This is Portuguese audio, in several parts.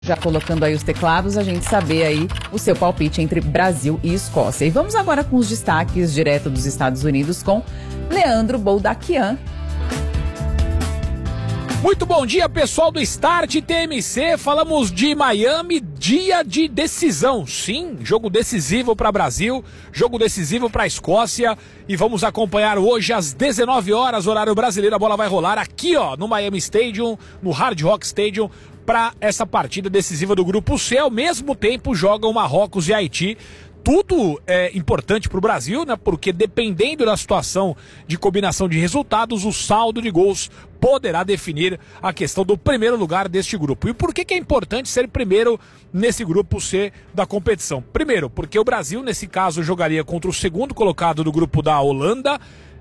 Já colocando aí os teclados, a gente saber aí o seu palpite entre Brasil e Escócia. E vamos agora com os destaques direto dos Estados Unidos com Leandro Boldaquian. Muito bom dia, pessoal do Start TMC. Falamos de Miami, dia de decisão. Sim, jogo decisivo para Brasil, jogo decisivo para Escócia. E vamos acompanhar hoje às 19 horas, horário brasileiro. A bola vai rolar aqui, ó, no Miami Stadium, no Hard Rock Stadium, para essa partida decisiva do Grupo C. Ao mesmo tempo, jogam Marrocos e Haiti. Tudo é importante para o Brasil, né? Porque dependendo da situação de combinação de resultados, o saldo de gols poderá definir a questão do primeiro lugar deste grupo. E por que é importante ser primeiro nesse grupo C da competição? Primeiro, porque o Brasil, nesse caso, jogaria contra o segundo colocado do grupo da Holanda,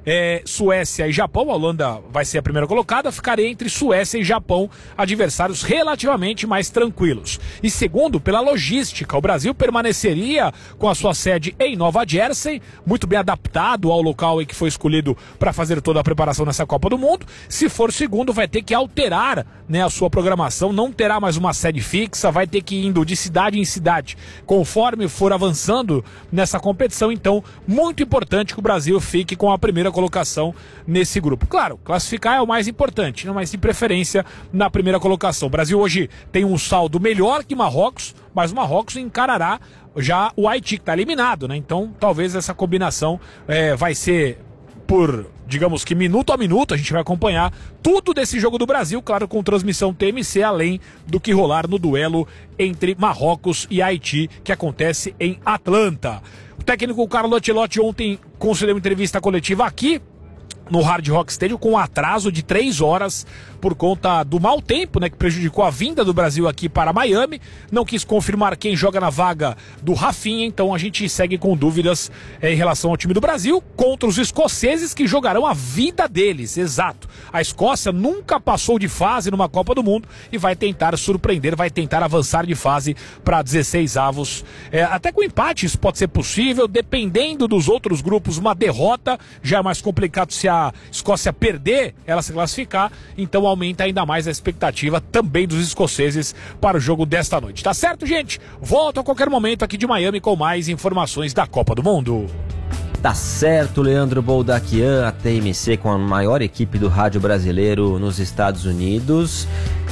Suécia e Japão. A Holanda vai ser a primeira colocada, ficaria entre Suécia e Japão, adversários relativamente mais tranquilos. E segundo, pela logística, o Brasil permaneceria com a sua sede em Nova Jersey, muito bem adaptado ao local em que foi escolhido para fazer toda a preparação nessa Copa do Mundo. Se for segundo, vai ter que alterar, né, a sua programação, não terá mais uma sede fixa, vai ter que ir indo de cidade em cidade conforme for avançando nessa competição. Então, muito importante que o Brasil fique com a primeira colocação nesse grupo. Claro, classificar é o mais importante, né? Mas de preferência na primeira colocação. O Brasil hoje tem um saldo melhor que Marrocos, mas o Marrocos encarará já o Haiti, que está eliminado, né? Então talvez essa combinação vai ser por, digamos que minuto a minuto. A gente vai acompanhar tudo desse jogo do Brasil, claro, com transmissão TMC, além do que rolar no duelo entre Marrocos e Haiti, que acontece em Atlanta. O técnico Carlo Ancelotti ontem concedeu uma entrevista coletiva aqui no Hard Rock Stadium com um atraso de 3 horas por conta do mau tempo, né, que prejudicou a vinda do Brasil aqui para Miami. Não quis confirmar quem joga na vaga do Rafinha, então a gente segue com dúvidas em relação ao time do Brasil contra os escoceses, que jogarão a vida deles. Exato. A Escócia nunca passou de fase numa Copa do Mundo e vai tentar surpreender, vai tentar avançar de fase para 16 avos. Até com empate isso pode ser possível, dependendo dos outros grupos. Uma derrota já é mais complicado. Se a Escócia perder, ela se classificar, então aumenta ainda mais a expectativa também dos escoceses para o jogo desta noite. Tá certo, gente? Volto a qualquer momento aqui de Miami com mais informações da Copa do Mundo. Tá certo, Leandro Boldaquian, a TMC com a maior equipe do rádio brasileiro nos Estados Unidos.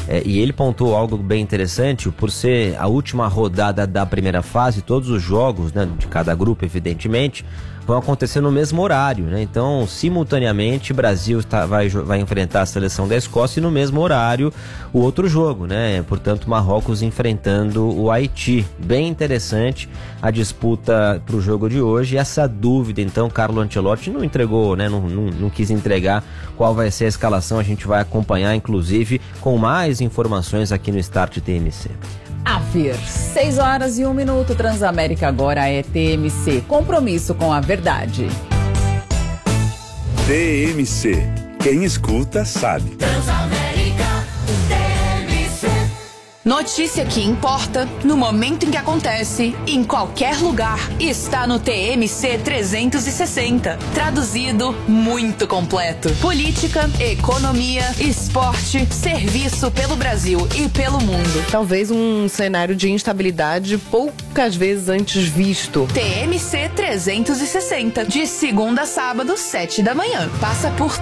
E ele pontuou algo bem interessante, por ser a última rodada da primeira fase, todos os jogos, né, de cada grupo, evidentemente, vão acontecer no mesmo horário, né? Então, simultaneamente, o Brasil vai enfrentar a seleção da Escócia e no mesmo horário o outro jogo, né? Portanto, Marrocos enfrentando o Haiti. Bem interessante a disputa para o jogo de hoje. E essa dúvida, então, Carlo Ancelotti não entregou, né? Não quis entregar qual vai ser a escalação. A gente vai acompanhar, inclusive, com mais informações aqui no Start TMC. A ver, 6 horas e 1 minuto, Transamérica agora é TMC, compromisso com a verdade. TMC, quem escuta sabe. Transamérica, TMC. Notícia que importa no momento em que acontece, em qualquer lugar, está no TMC 360. Traduzido, muito completo. Política, economia, esporte, serviço pelo Brasil e pelo mundo. Talvez um cenário de instabilidade poucas vezes antes visto. TMC 360, de segunda a sábado, 7 da manhã. Passa por